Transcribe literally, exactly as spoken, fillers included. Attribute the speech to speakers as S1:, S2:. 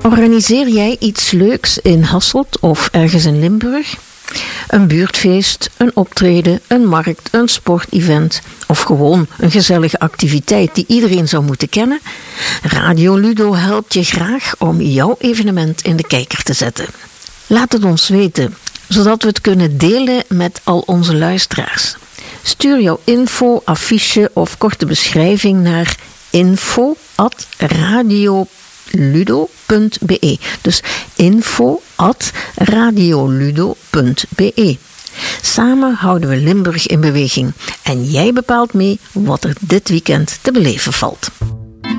S1: Organiseer jij iets leuks in Hasselt of ergens in Limburg? Een buurtfeest, een optreden, een markt, een sportevent of gewoon een gezellige activiteit die iedereen zou moeten kennen? Radio Ludo helpt je graag om jouw evenement in de kijker te zetten. Laat het ons weten, zodat we het kunnen delen met al onze luisteraars. Stuur jouw info, affiche of korte beschrijving naar info at radioludo punt be. Dus info at radioludo punt be. Samen houden we Limburg in beweging en jij bepaalt mee wat er dit weekend te beleven valt.